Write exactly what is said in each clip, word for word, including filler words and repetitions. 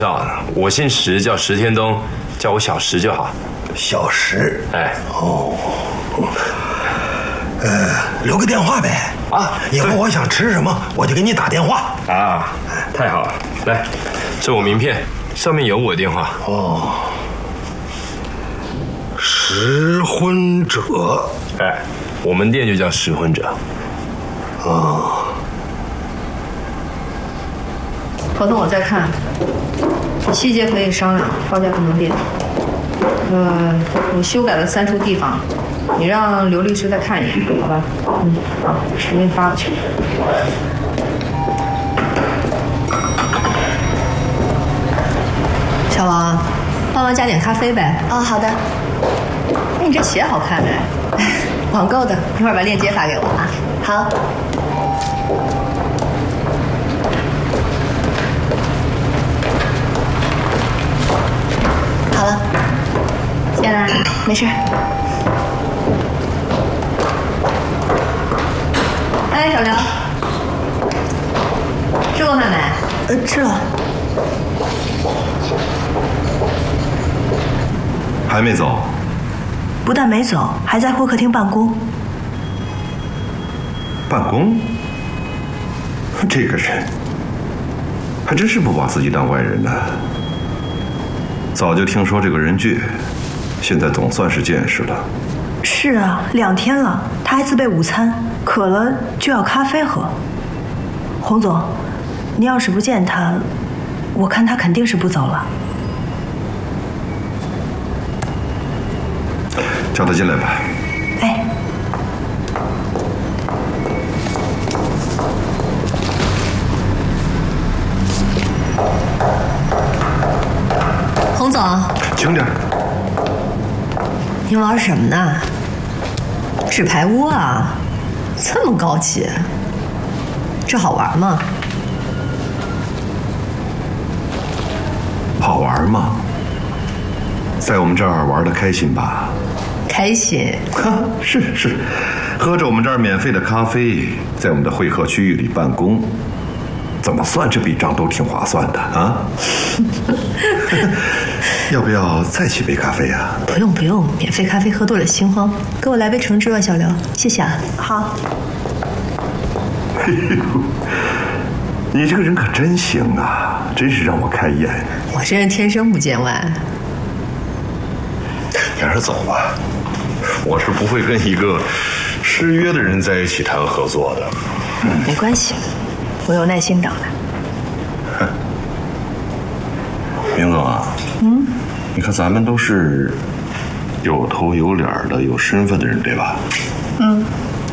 啊，我姓石，叫石天东，叫我小石就好。 小石， 哎， 哦，呃，留个电话呗。啊，以后我想吃什么，我就给你打电话。 啊，太好了，来，这我名片，上面有我电话。 哦，食荤者， 哎，我们店就叫食荤者。 哦。 合同我再看，细节可以商量，报价不能变。呃，我修改了三处地方，你让刘律师再看一眼，好吧？嗯，好，我给你发过去。小王，帮忙加点咖啡呗。 哦，好的。 哎，你这鞋好看哎，网购的，一会儿把链接发给我啊。 好。好了， 谢啦， 没事。 哎，小刘，吃过饭没？ 呃，吃了。 还没走？ 不但没走，还在会客厅办公。 办公？这个人还真是不把自己当外人呢。早就听说这个人倔，现在总算是见识了。 是啊，两天了，他还自备午餐，渴了就要咖啡喝。洪总，你要是不见他，我看他肯定是不走了。 叫他进来吧。 哎。 洪总， 轻点。 你玩什么呢？纸牌屋啊，这么高级，这好玩吗？ 好玩吗？在我们这儿玩的开心吧？ 开心。 是是，喝着我们这儿免费的咖啡，在我们的会客区域里办公，怎么算这笔账都挺划算的啊！要不要再沏杯咖啡啊？ 不用不用，免费咖啡喝多了心慌。给我来杯橙汁吧，小刘，谢谢啊。 好。 哎呦，你这个人可真行啊，真是让我开眼。 我这人天生不见外。 你还是走吧，我是不会跟一个失约的人在一起谈合作的。 没关系，我有耐心等的。 明总啊，嗯，你看咱们都是有头有脸的、有身份的人，对吧？ 嗯。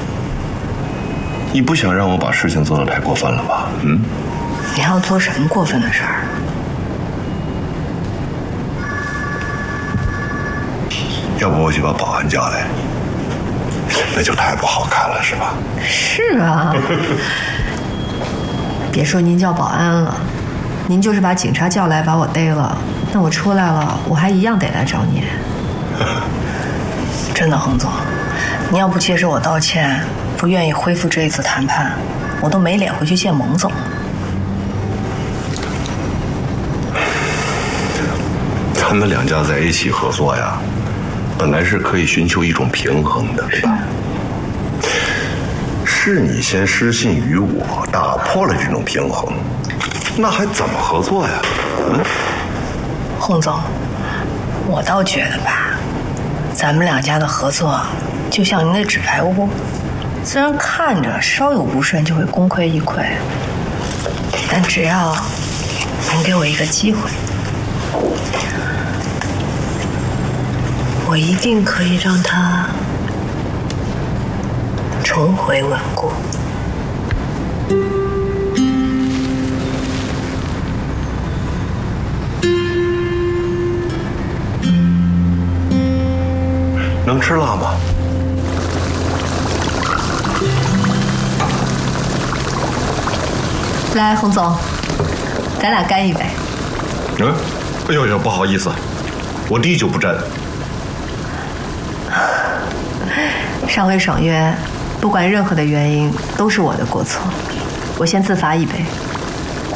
你不想让我把事情做得太过分了吧？嗯。 你要做什么过分的事儿？ 要不我去把保安叫来，那就太不好看了，是吧？ 是啊。别说您叫保安了，您就是把警察叫来把我逮了，那我出来了，我还一样得来找您。 真的，洪总，你要不接受我道歉，不愿意恢复这一次谈判，我都没脸回去见蒙总。 咱们两家在一起合作呀，本来是可以寻求一种平衡的，对吧？是你先失信于我，打破了这种平衡，那还怎么合作呀？嗯， 洪总，我倒觉得吧，咱们两家的合作就像您那纸牌屋，虽然看着稍有不慎就会功亏一篑，但只要您给我一个机会，我一定可以让它重回稳固。 能吃辣吗？ 来，洪总，咱俩干一杯。 嗯，哎呦呦，不好意思，我滴酒不沾。 上回爽约，不管任何的原因，都是我的过错。我先自罚一杯。